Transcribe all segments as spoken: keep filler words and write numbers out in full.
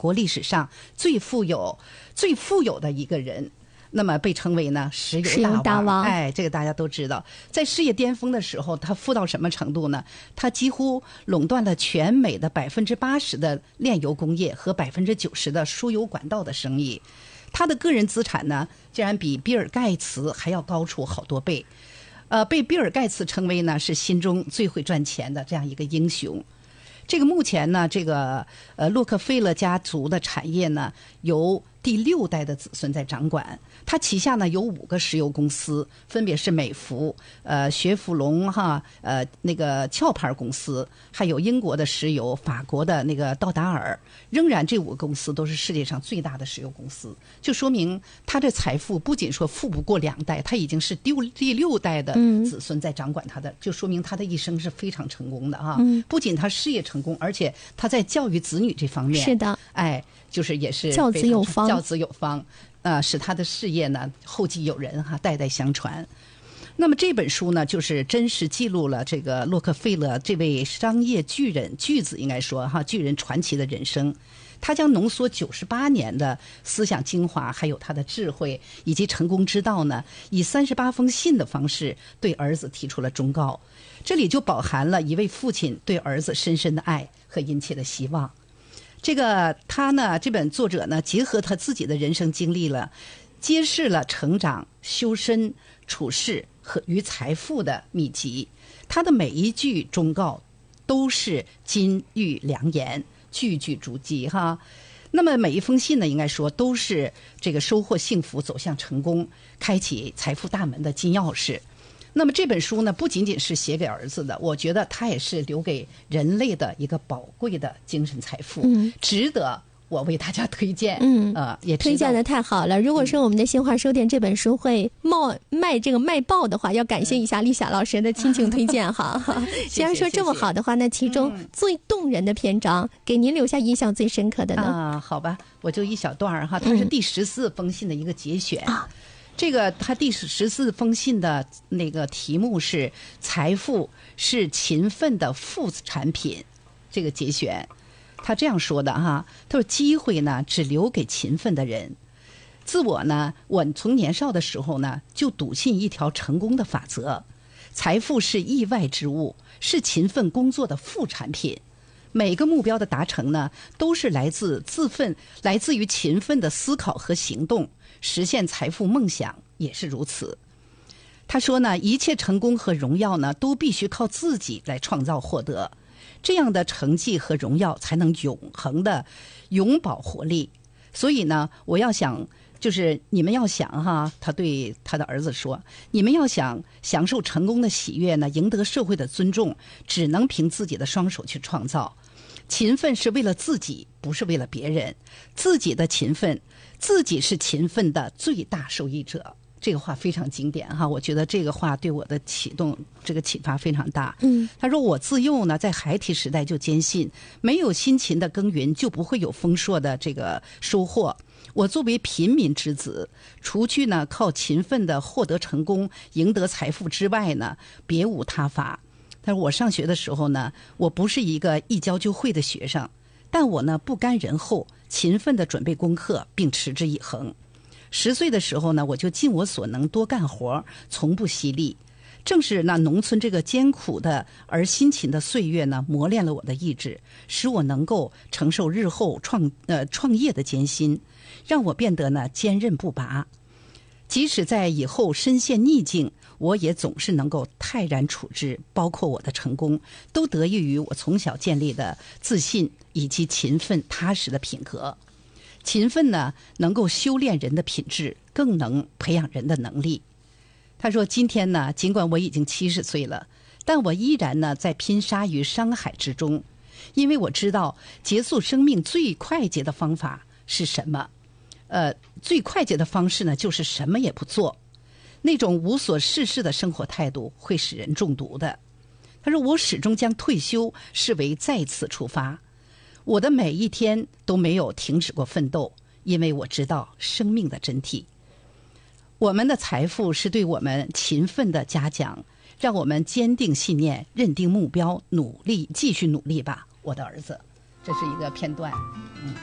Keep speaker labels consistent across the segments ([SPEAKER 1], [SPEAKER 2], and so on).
[SPEAKER 1] 国历史上最富有、最富有的一个人。那么被称为呢石油大王，
[SPEAKER 2] 石油大王，
[SPEAKER 1] 哎，这个大家都知道。在事业巅峰的时候，他富到什么程度呢？他几乎垄断了全美的百分之八十的炼油工业和百分之九十的输油管道的生意。他的个人资产呢，竟然比比尔盖茨还要高出好多倍。呃，被比尔盖茨称为呢是心中最会赚钱的这样一个英雄。这个目前呢，这个呃洛克菲勒家族的产业呢，由第六代的子孙在掌管。他旗下呢有五个石油公司，分别是美孚、呃雪佛龙哈、呃那个壳牌公司，还有英国的石油、法国的那个道达尔。仍然这五个公司都是世界上最大的石油公司，就说明他的财富不仅说富不过两代，他已经是第第六代的子孙在掌管他的，嗯、就说明他的一生是非常成功的哈。嗯、不仅他事业成功，而且他在教育子女这方面，
[SPEAKER 2] 是的，
[SPEAKER 1] 哎，就是也是
[SPEAKER 2] 教子有方，
[SPEAKER 1] 教子有方。呃，使他的事业呢后继有人哈，代代相传。那么这本书呢，就是真实记录了这个洛克菲勒这位商业巨人巨子，应该说哈，巨人传奇的人生。他将浓缩九十八年的思想精华，还有他的智慧以及成功之道呢，以三十八封信的方式对儿子提出了忠告。这里就饱含了一位父亲对儿子深深的爱和殷切的希望。这个他呢，这本作者呢，结合他自己的人生经历了，揭示了成长、修身、处世和与财富的秘籍。他的每一句忠告都是金玉良言，句句珠玑哈。那么每一封信呢，应该说都是这个收获幸福、走向成功、开启财富大门的金钥匙。那么这本书呢，不仅仅是写给儿子的，我觉得它也是留给人类的一个宝贵的精神财富，嗯、值得我为大家推荐。嗯，呃，也
[SPEAKER 2] 推荐的太好了。如果说我们的新华书店这本书会冒卖这个卖爆的话，要感谢一下丽霞老师的亲情推荐哈。既然说这么好的话，那其中最动人的篇章，给您留下印象最深刻的呢？
[SPEAKER 1] 啊，好吧，我就一小段哈，它是第十四封信的一个节选。嗯啊这个他第十四封信的那个题目是“财富是勤奋的副产品”，这个节选，他这样说的哈，他说：“机会呢，只留给勤奋的人。自我呢，我从年少的时候呢，就笃信一条成功的法则：财富是意外之物，是勤奋工作的副产品。每个目标的达成呢，都是来自自奋，来自于勤奋的思考和行动。”实现财富梦想也是如此。他说呢，一切成功和荣耀呢，都必须靠自己来创造获得，这样的成绩和荣耀才能永恒的永葆活力。所以呢，我要想，就是你们要想哈，他对他的儿子说，你们要想享受成功的喜悦呢，赢得社会的尊重，只能凭自己的双手去创造。勤奋是为了自己，不是为了别人。自己的勤奋，自己是勤奋的最大受益者。这个话非常经典哈，我觉得这个话对我的启动，这个启发非常大。嗯，他说我自幼呢，在孩提时代就坚信，没有辛勤的耕耘，就不会有丰硕的这个收获。我作为平民之子，除去呢靠勤奋的获得成功、赢得财富之外呢，别无他法。但是我上学的时候呢，我不是一个一教就会的学生，但我呢不甘人后，勤奋地准备功课，并持之以恒。十岁的时候呢，我就尽我所能多干活，从不惜力。正是那农村这个艰苦的而辛勤的岁月呢，磨练了我的意志，使我能够承受日后创呃创业的艰辛，让我变得呢坚韧不拔。即使在以后身陷逆境，我也总是能够泰然处之，包括我的成功，都得益于我从小建立的自信以及勤奋踏实的品格。勤奋呢，能够修炼人的品质，更能培养人的能力。他说：“今天呢，尽管我已经七十岁了，但我依然呢在拼杀于商海之中，因为我知道结束生命最快捷的方法是什么。呃，最快捷的方式呢，就是什么也不做。那种无所事事的生活态度会使人中毒的。”他说：“我始终将退休视为再次出发。我的每一天都没有停止过奋斗，因为我知道生命的真谛。我们的财富是对我们勤奋的嘉奖，让我们坚定信念，认定目标，努力，继续努力吧，我的儿子。”这是一个片段。嗯，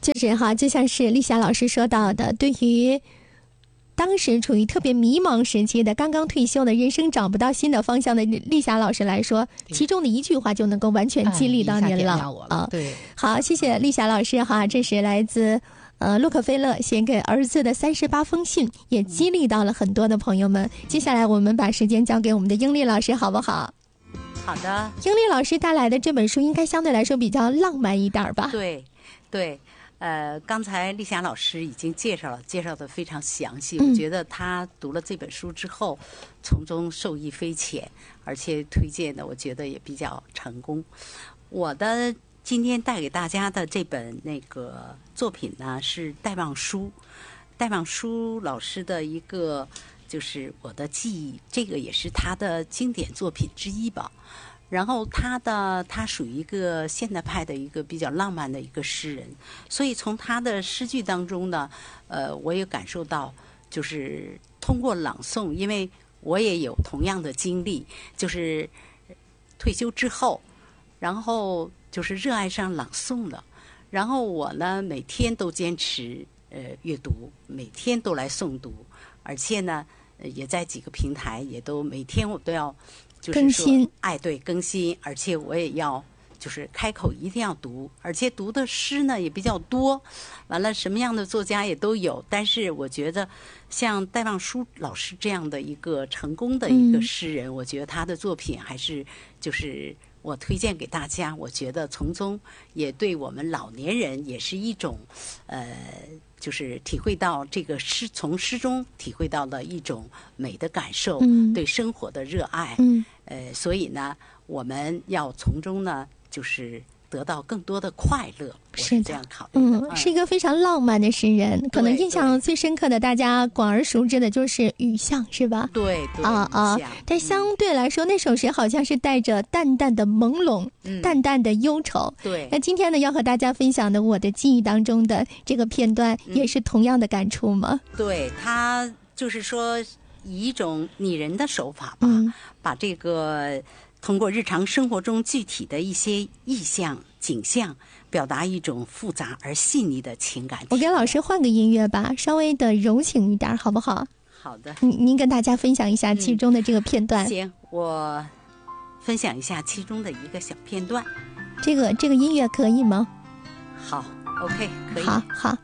[SPEAKER 2] 确实哈，就像是丽霞老师说到的，对于当时处于特别迷茫时期的刚刚退休的人生找不到新的方向的丽霞老师来说，其中的一句话就能够完全激励到您了、
[SPEAKER 1] 哎、啊！对，
[SPEAKER 2] 好，谢谢丽霞老师哈，这是来自呃洛克菲勒写给儿子的三十八封信，也激励到了很多的朋友们。接下来我们把时间交给我们的英丽老师，好不好？
[SPEAKER 3] 好的。
[SPEAKER 2] 英丽老师带来的这本书应该相对来说比较浪漫一点吧？
[SPEAKER 3] 对，对。呃，刚才丽霞老师已经介绍了，介绍的非常详细。
[SPEAKER 2] 嗯、
[SPEAKER 3] 我觉得他读了这本书之后，从中受益匪浅，而且推荐的我觉得也比较成功。我的今天带给大家的这本那个作品呢，是戴望舒，戴望舒老师的一个就是我的记忆，这个也是他的经典作品之一吧。然后他的他属于一个现代派的一个比较浪漫的一个诗人，所以从他的诗句当中呢，呃，我也感受到，就是通过朗诵，因为我也有同样的经历，就是退休之后，然后就是热爱上朗诵了，然后我呢每天都坚持呃阅读，每天都来诵读，而且呢也在几个平台也都每天我都要。就是
[SPEAKER 2] 更新，
[SPEAKER 3] 哎，对，更新，而且我也要，就是开口一定要读，而且读的诗呢也比较多，完了什么样的作家也都有，但是我觉得像戴望舒老师这样的一个成功的一个诗人，嗯、我觉得他的作品还是就是我推荐给大家，我觉得从中也对我们老年人也是一种，呃。就是体会到这个诗，从诗中体会到了一种美的感受，
[SPEAKER 2] 嗯、
[SPEAKER 3] 对生活的热爱。
[SPEAKER 2] 嗯，
[SPEAKER 3] 呃，所以呢，我们要从中呢，就是得到更多的快乐。
[SPEAKER 2] 是
[SPEAKER 3] 这样考虑的。
[SPEAKER 2] 嗯，是一个非常浪漫的诗人。可能印象最深刻的，大家广而熟知的就是雨巷，是吧？
[SPEAKER 3] 对对
[SPEAKER 2] 啊啊！但相对来说，那首诗好像是带着淡淡的朦胧，嗯、淡淡的忧愁。
[SPEAKER 3] 对。
[SPEAKER 2] 那今天呢，要和大家分享的我的记忆当中的这个片段，也是同样的感触吗？
[SPEAKER 3] 嗯、对，他就是说以一种拟人的手法吧，
[SPEAKER 2] 嗯、
[SPEAKER 3] 把这个通过日常生活中具体的一些意象、景象。表达一种复杂而细腻的情感。
[SPEAKER 2] 我给老师换个音乐吧，稍微的柔情一点，好不好？
[SPEAKER 3] 好的。
[SPEAKER 2] 您您跟大家分享一下其中的这个片段。
[SPEAKER 3] 嗯、行，我分享一下其中的一个小片段。
[SPEAKER 2] 这个这个音乐可以吗？
[SPEAKER 3] 好 ，OK， 可以。
[SPEAKER 2] 好好。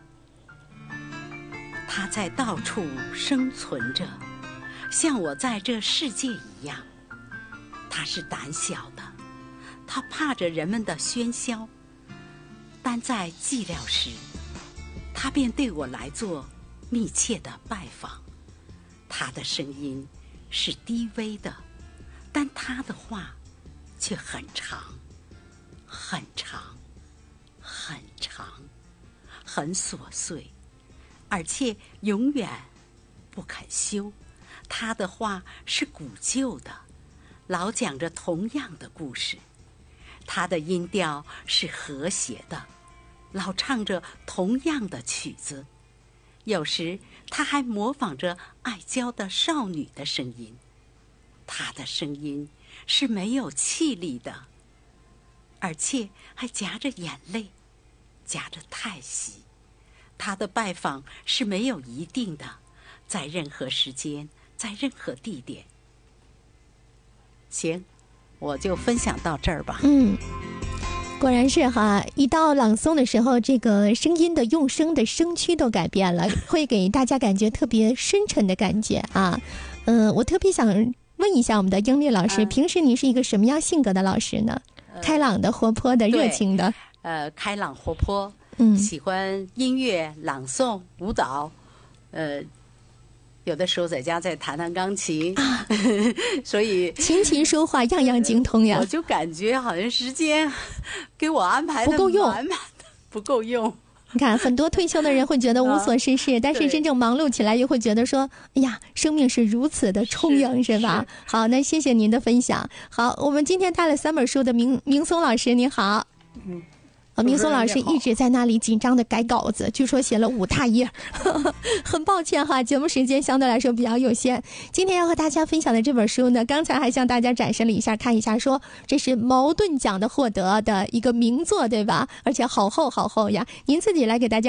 [SPEAKER 3] 他在到处生存着，像我在这世界一样。他是胆小的，他怕着人们的喧嚣。但在寂寥时，他便对我来做密切的拜访。他的声音是低微的，但他的话却很长，很长，很长，很琐碎，而且永远不肯休。他的话是古旧的，老讲着同样的故事。他的音调是和谐的，老唱着同样的曲子，有时他还模仿着爱娇的少女的声音。他的声音是没有气力的，而且还夹着眼泪，夹着叹息。他的拜访是没有一定的，在任何时间，在任何地点。行，我就分享到这儿吧。
[SPEAKER 2] 嗯，果然是哈，一到朗诵的时候，这个声音的用声的声区都改变了，会给大家感觉特别深沉的感觉啊。呃，我特别想问一下我们的英丽老师，嗯、平时你是一个什么样性格的老师呢？呃、开朗的、活泼的、热情的？
[SPEAKER 3] 呃，开朗活泼，
[SPEAKER 2] 嗯，
[SPEAKER 3] 喜欢音乐、朗诵、舞蹈，呃。有的时候在家再弹弹钢琴，啊、所以
[SPEAKER 2] 琴棋书画样样精通呀。
[SPEAKER 3] 我就感觉好像时间给我安排的
[SPEAKER 2] 不够用，
[SPEAKER 3] 满满的不够用。
[SPEAKER 2] 你看，很多退休的人会觉得无所事事，啊、但是真正忙碌起来，又会觉得说：“哎呀，生命是如此的充盈，是, 是吧？”是好，那谢谢您的分享。好，我们今天带了三本书的明明松老师，您好。
[SPEAKER 4] 嗯。
[SPEAKER 2] 呃，明松老师一直在那里紧张的改稿子，据说写了五大页，很抱歉哈，节目时间相对来说比较有限。今天要和大家分享的这本书呢，刚才还向大家展示了一下，看一下说这是茅盾奖的获得的一个名作，对吧？而且好厚好厚呀，您自己来给大家